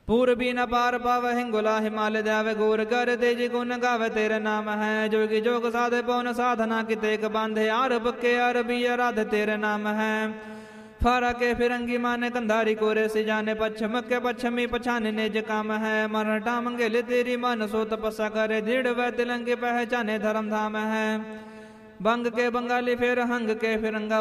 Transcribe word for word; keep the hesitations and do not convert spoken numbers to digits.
पूर्वी न पार पाव हिंगुला हिमालय द्यावे गोर कर तेजी गुण गावे तेरे नाम है। जोगी जोग साधे पौन साधना की तेक बांधे आरब के अरबी आराध तेरे नाम है। फारा के फिरंगी माने कंधारी कोरे से जाने पश्चिम के पश्चिमी पछाने निज काम है। मरटा मंगेले तेरी मन सो तपस्या करे दृढ़ वै तिलंगी पहचाने धर्म धाम है। बंग के बंगाली फिर हंग के फिरंगा